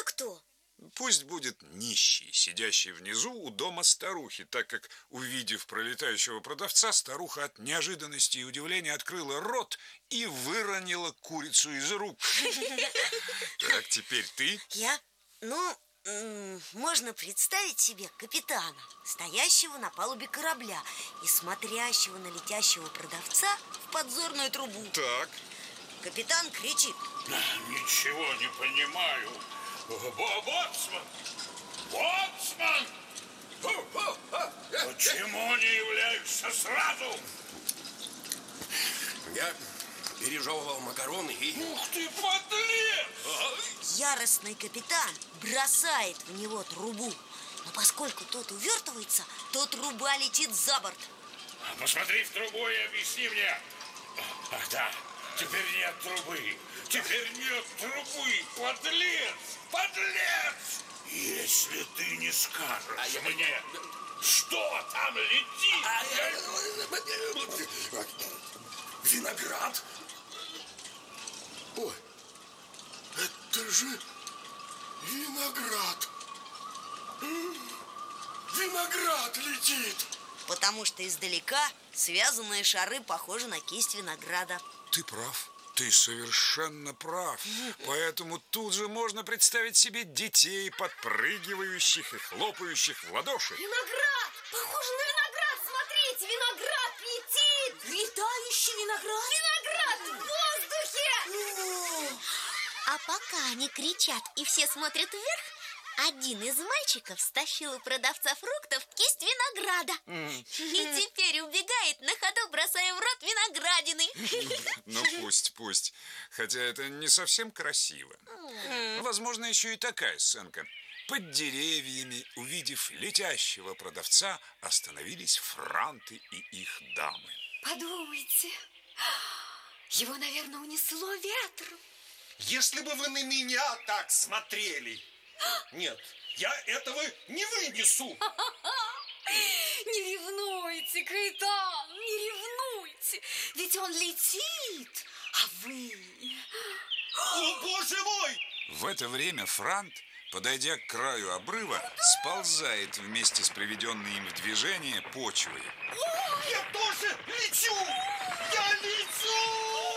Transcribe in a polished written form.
это кто? Пусть будет нищий, сидящий внизу у дома старухи, так как, увидев пролетающего продавца, старуха от неожиданности и удивления открыла рот и выронила курицу из рук. Так, теперь ты. Я? Можно представить себе капитана, стоящего на палубе корабля и смотрящего на летящего продавца в подзорную трубу. Так. Капитан кричит: ничего не понимаю. Боцман! Боцман! Почему не являешься сразу? Я пережевывал макароны и... Ух ты, подлец! Яростный капитан бросает в него трубу. Но поскольку тот увертывается, то труба летит за борт. Посмотри в трубу и объясни мне. Ах да, теперь нет трубы. Теперь нет трубы, подлец! Подлец! Если ты не скажешь мне, что там летит... Виноград? Ой, это же виноград. Виноград летит. Потому что издалека связанные шары похожи на кисть винограда. Ты прав. Ты совершенно прав. Поэтому тут же можно представить себе детей, подпрыгивающих и хлопающих в ладоши. Виноград! Похоже на виноград! Смотрите, виноград летит! Летающий виноград? Виноград в воздухе! А пока они кричат и все смотрят вверх, один из мальчиков стащил у продавца фруктов кисть винограда. И теперь убегает на ходу, бросая в рот виноградины. Ну пусть. Хотя это не совсем красиво. Возможно, еще и такая сценка. Под деревьями, увидев летящего продавца, остановились франты и их дамы. Подумайте, его, наверное, унесло ветром. Если бы вы на меня так смотрели. Нет, я этого не вынесу. Не ревнуйте, Каэтан, не ревнуйте. Ведь он летит, а вы... О, боже мой! В это время Франт, подойдя к краю обрыва, сползает вместе с приведенной им в движение почвой. Я тоже лечу! Я лечу!